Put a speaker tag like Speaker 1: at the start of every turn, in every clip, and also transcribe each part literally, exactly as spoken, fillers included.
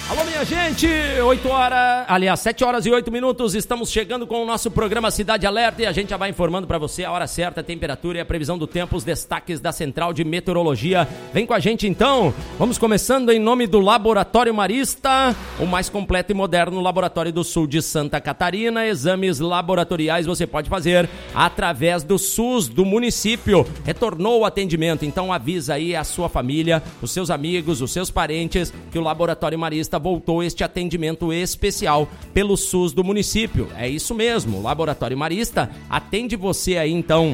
Speaker 1: Alô, minha gente, oito horas, aliás, sete horas e oito minutos, estamos chegando com o nosso programa Cidade Alerta e a gente já vai informando para você a hora certa, a temperatura e a previsão do tempo, os destaques da Central de Meteorologia. Vem com a gente então, vamos começando em nome do Laboratório Marista, o mais completo e moderno laboratório do sul de Santa Catarina. Exames laboratoriais você pode fazer através do SUS do município. Retornou o atendimento, então avisa aí a sua família, os seus amigos, os seus parentes que o Laboratório Marista voltou este atendimento especial pelo SUS do município. É isso mesmo, o Laboratório Marista atende você aí então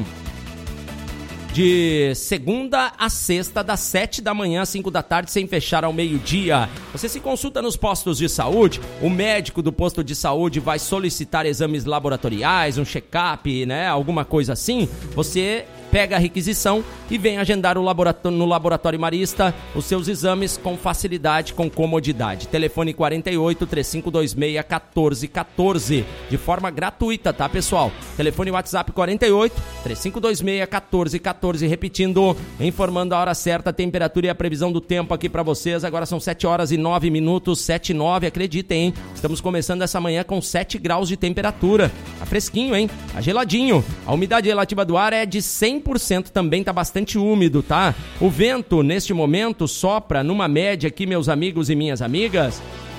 Speaker 1: de segunda a sexta, das sete da manhã às cinco da tarde, sem fechar ao meio-dia. Você se consulta nos postos de saúde, o médico do posto de saúde vai solicitar exames laboratoriais, um check-up, né, alguma coisa assim. Você pega a requisição e vem agendar o laboratório, no Laboratório Marista os seus exames com facilidade, com comodidade. Telefone quarenta e oito, três cinco dois seis, um quatro um quatro, de forma gratuita, tá, pessoal? Telefone WhatsApp quarenta e oito, três cinco dois seis, um quatro um quatro, repetindo, informando a hora certa, a temperatura e a previsão do tempo aqui pra vocês. Agora são sete horas e nove minutos, sete e nove, acreditem, hein? Estamos começando essa manhã com sete graus de temperatura. Tá fresquinho, hein? Tá geladinho. A umidade relativa do ar é de cem por cento, também tá bastante úmido, tá? O vento, neste momento, sopra numa média aqui, meus amigos e minhas amigas,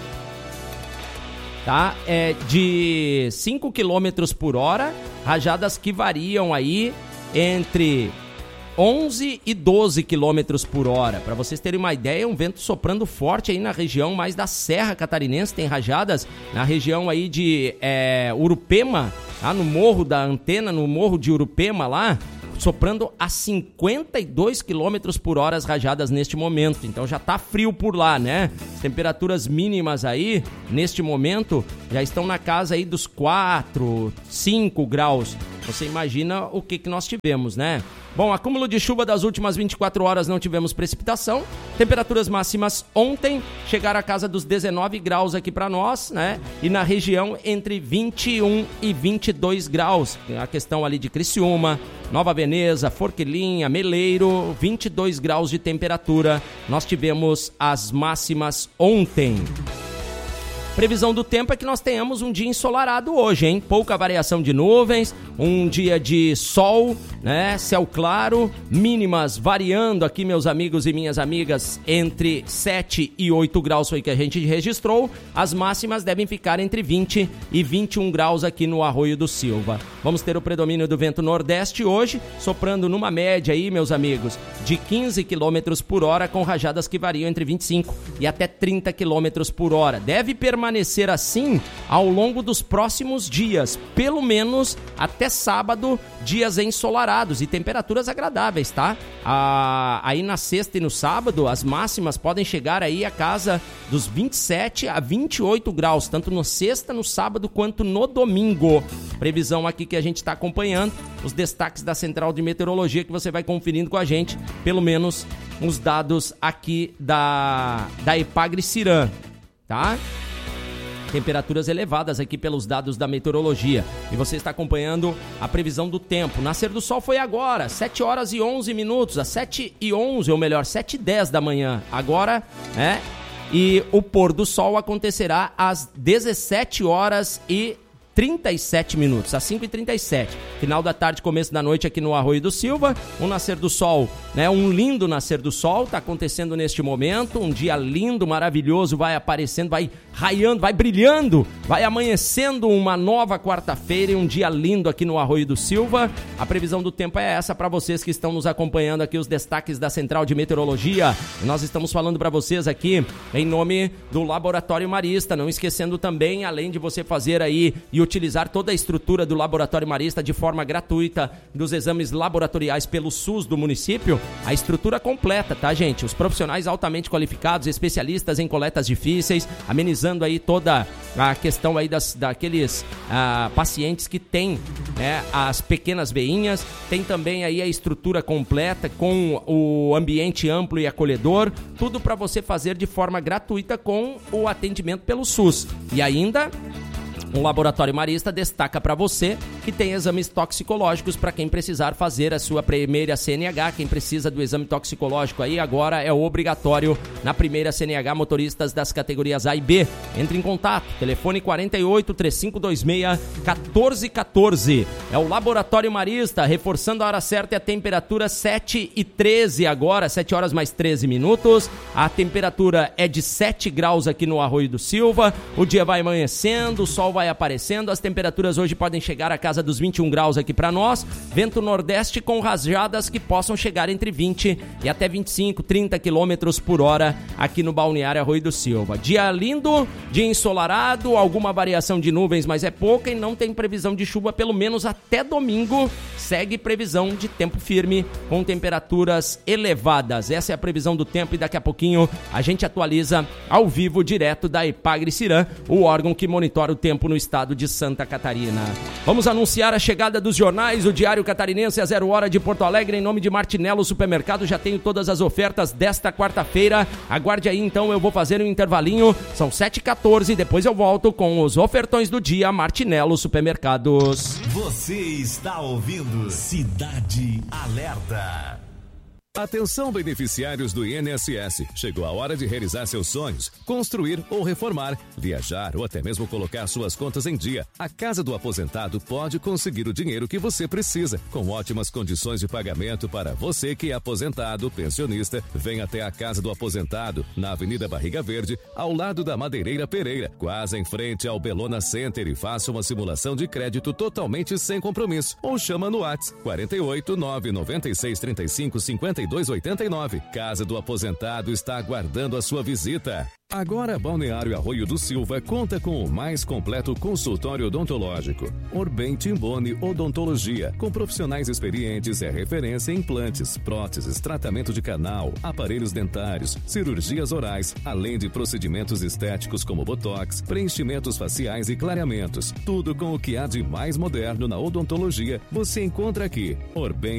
Speaker 1: tá? É de cinco quilômetros por hora, rajadas que variam aí entre onze e doze quilômetros por hora. Para vocês terem uma ideia, um vento soprando forte aí na região mais da Serra Catarinense, tem rajadas na região aí de é, Urupema, tá? No Morro da Antena, no Morro de Urupema lá, soprando a cinquenta e dois quilômetros por hora as rajadas neste momento. Então já tá frio por lá, né? As temperaturas mínimas aí, neste momento, já estão na casa aí dos quatro, cinco graus. Você imagina o que que nós tivemos, né? Bom, acúmulo de chuva das últimas vinte e quatro horas, não tivemos precipitação. Temperaturas máximas ontem chegaram à casa dos dezenove graus aqui para nós, né? E na região entre vinte e um e vinte e dois graus. A questão ali de Criciúma, Nova Veneza, Forquilinha, Meleiro, vinte e dois graus de temperatura. Nós tivemos as máximas ontem. Previsão do tempo é que nós tenhamos um dia ensolarado hoje, hein? Pouca variação de nuvens, um dia de sol, né? Céu claro, mínimas variando aqui, meus amigos e minhas amigas, entre sete e oito graus foi que a gente registrou. As máximas devem ficar entre vinte e vinte e um graus aqui no Arroio do Silva. Vamos ter o predomínio do vento nordeste hoje, soprando numa média aí, meus amigos, de quinze quilômetros por hora, com rajadas que variam entre vinte e cinco e até trinta quilômetros por hora. Deve permanecer permanecer assim ao longo dos próximos dias, pelo menos até sábado, dias ensolarados e temperaturas agradáveis, tá? Ah, aí na sexta e no sábado, as máximas podem chegar aí a casa dos vinte e sete a vinte e oito graus, tanto no sexta, no sábado, quanto no domingo. Previsão aqui que a gente está acompanhando, os destaques da Central de Meteorologia que você vai conferindo com a gente, pelo menos os dados aqui da, da Epagre-Ciran, tá? Temperaturas elevadas aqui pelos dados da meteorologia. E você está acompanhando a previsão do tempo. Nascer do sol foi agora, sete horas e onze minutos, às sete e onze, ou melhor, sete e dez da manhã. Agora, né? E o pôr do sol acontecerá às dezessete horas e trinta e sete minutos, às cinco e trinta e sete. Final da tarde, começo da noite aqui no Arroio do Silva. Um nascer do sol, né? Um lindo nascer do sol está acontecendo neste momento. Um dia lindo, maravilhoso, vai aparecendo, vai raiando, vai brilhando, vai amanhecendo uma nova quarta-feira e um dia lindo aqui no Arroio do Silva. A previsão do tempo é essa para vocês que estão nos acompanhando aqui, os destaques da Central de Meteorologia. E nós estamos falando para vocês aqui em nome do Laboratório Marista, não esquecendo também, além de você fazer aí e utilizar toda a estrutura do Laboratório Marista de forma gratuita dos exames laboratoriais pelo SUS do município, a estrutura completa, tá, gente? Os profissionais altamente qualificados, especialistas em coletas difíceis, amenizando aí toda a questão aí das, daqueles ah, pacientes que têm, né, as pequenas veinhas. Tem também aí a estrutura completa com o ambiente amplo e acolhedor, tudo para você fazer de forma gratuita com o atendimento pelo SUS. E ainda, o Laboratório Marista destaca para você e tem exames toxicológicos para quem precisar fazer a sua primeira C N H. Quem precisa do exame toxicológico aí agora é obrigatório na primeira C N H, motoristas das categorias A e B. Entre em contato, telefone quarenta e oito, três cinco dois seis, um quatro um quatro. É o Laboratório Marista, reforçando a hora certa e a temperatura sete e treze agora, sete horas mais treze minutos. A temperatura é de sete graus aqui no Arroio do Silva. O dia vai amanhecendo, o sol vai aparecendo. As temperaturas hoje podem chegar à casa dos vinte e um graus aqui para nós. Vento nordeste com rajadas que possam chegar entre vinte e até vinte e cinco, trinta quilômetros por hora aqui no Balneário Arroio do Silva. Dia lindo, dia ensolarado, alguma variação de nuvens, mas é pouca e não tem previsão de chuva pelo menos até domingo. Segue previsão de tempo firme com temperaturas elevadas. Essa é a previsão do tempo e daqui a pouquinho a gente atualiza ao vivo direto da Epagre-Ciran, o órgão que monitora o tempo no estado de Santa Catarina. Vamos anunciar a chegada dos jornais. O Diário Catarinense a zero hora de Porto Alegre, em nome de Martinello Supermercado. Já tenho todas as ofertas desta quarta-feira. Aguarde aí então, eu vou fazer um intervalinho. São sete e quatorze, depois eu volto com os ofertões do dia Martinello Supermercados.
Speaker 2: Você está ouvindo Cidade Alerta. Atenção, beneficiários do I N S S. Chegou a hora de realizar seus sonhos, construir ou reformar, viajar ou até mesmo colocar suas contas em dia. A Casa do Aposentado pode conseguir o dinheiro que você precisa, com ótimas condições de pagamento para você que é aposentado, pensionista. Venha até a Casa do Aposentado, na Avenida Barriga Verde, ao lado da Madeireira Pereira, quase em frente ao Belona Center, e faça uma simulação de crédito totalmente sem compromisso. Ou chama no WhatsApp quarenta e oito, nove nove seis, trinta e cinco, cinquenta e dois oitenta e nove. Casa do Aposentado está aguardando a sua visita. Agora, Balneário Arroio do Silva conta com o mais completo consultório odontológico. Orbem Timboni Odontologia, com profissionais experientes, é referência em implantes, próteses, tratamento de canal, aparelhos dentários, cirurgias orais, além de procedimentos estéticos como botox, preenchimentos faciais e clareamentos. Tudo com o que há de mais moderno na odontologia você encontra aqui. Orbem